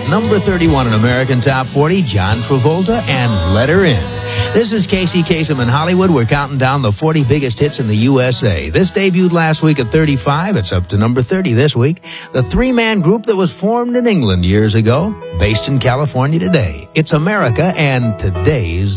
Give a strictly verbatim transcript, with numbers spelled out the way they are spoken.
number thirty-one in American Top forty, John Travolta and Let Her In. This is Casey Kasem in Hollywood. We're counting down the forty biggest hits in the U S A. This debuted last week at thirty-five. It's up to number thirty this week. The three-man group that was formed in England years ago, based in California today. It's America and today's